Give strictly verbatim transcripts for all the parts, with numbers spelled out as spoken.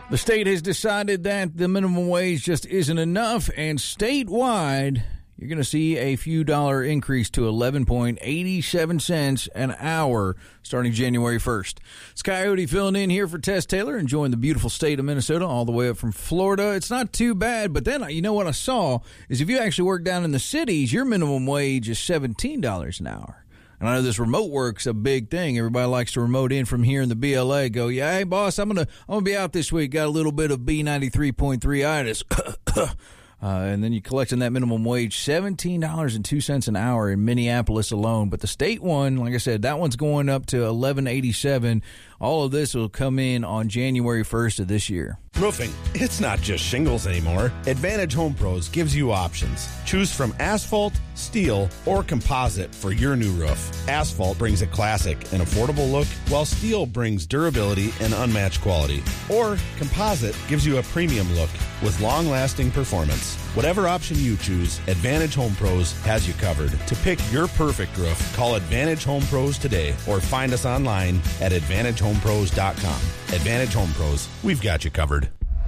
The state has decided that the minimum wage just isn't enough, and statewide, you're going to see a few dollar increase to eleven point eight seven cents an hour starting January first. It's Coyote filling in here for Tess Taylor, enjoying the beautiful state of Minnesota all the way up from Florida. It's not too bad, but then you know what I saw is if you actually work down in the cities, your minimum wage is seventeen dollars an hour. And I know this remote work's a big thing. Everybody likes to remote in from here in the B L A. Go, yeah, hey, boss, I'm going to I'm gonna be out this week. Got a little bit of B ninety-three point three itis. Uh, and then you collecting that minimum wage, seventeen dollars and two cents an hour in Minneapolis alone. But the state one, like I said, that one's going up to eleven eighty-seven. All of this will come in on January first of this year. Roofing, it's not just shingles anymore. Advantage Home Pros gives you options. Choose from asphalt, steel, or composite for your new roof. Asphalt brings a classic and affordable look, while steel brings durability and unmatched quality. Or composite gives you a premium look with long-lasting performance. Whatever option you choose, Advantage Home Pros has you covered. To pick your perfect roof, call Advantage Home Pros today or find us online at advantage home pros dot com. Advantage Home Pros, we've got you covered.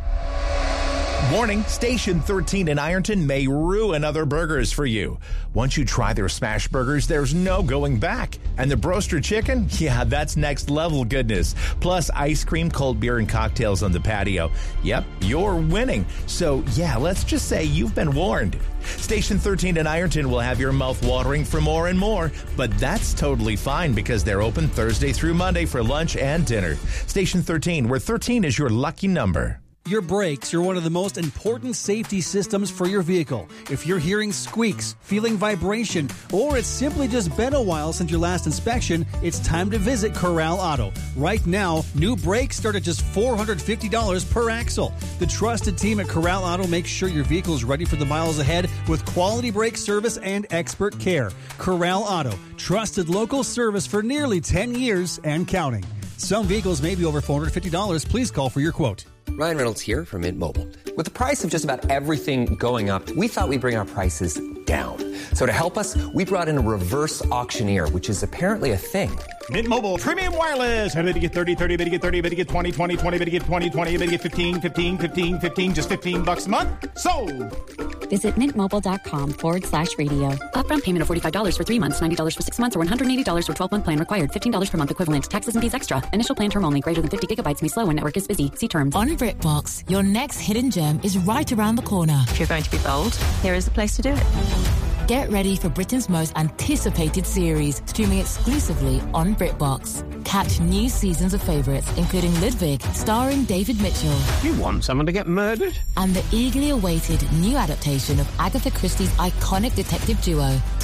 Warning, Station thirteen in Ironton may ruin other burgers for you. Once you try their smash burgers, there's no going back. And the Broaster Chicken? Yeah, that's next level goodness. Plus ice cream, cold beer, and cocktails on the patio. Yep, you're winning. So yeah, let's just say you've been warned. Station thirteen in Ironton will have your mouth watering for more and more, but that's totally fine because they're open Thursday through Monday for lunch and dinner. Station thirteen, where thirteen is your lucky number. Your brakes are one of the most important safety systems for your vehicle. If you're hearing squeaks, feeling vibration, or it's simply just been a while since your last inspection, it's time to visit Corral Auto. Right now, new brakes start at just four hundred fifty dollars per axle. The trusted team at Corral Auto makes sure your vehicle is ready for the miles ahead with quality brake service and expert care. Corral Auto, trusted local service for nearly ten years and counting. Some vehicles may be over four hundred fifty dollars. Please call for your quote. Ryan Reynolds here from Mint Mobile. With the price of just about everything going up, we thought we'd bring our prices down. So to help us, we brought in a reverse auctioneer, which is apparently a thing. Mint Mobile Premium Wireless. How to get thirty, thirty, to get thirty, to get twenty, twenty, twenty, to get twenty, twenty, to get fifteen, fifteen, fifteen, fifteen, just fifteen bucks a month? Sold! Visit mintmobile.com forward slash radio. Upfront payment of forty-five dollars for three months, ninety dollars for six months, or one hundred eighty dollars for twelve-month plan required. fifteen dollars per month equivalent. Taxes and fees extra. Initial plan term only. Greater than fifty gigabytes may slow when network is busy. See terms. On BritBox, your next hidden gem is right around the corner. If you're going to be bold, here is the place to do it. Get ready for Britain's most anticipated series, streaming exclusively on BritBox. Catch new seasons of favourites, including Ludwig, starring David Mitchell. You want someone to get murdered? And the eagerly awaited new adaptation of Agatha Christie's iconic detective duo,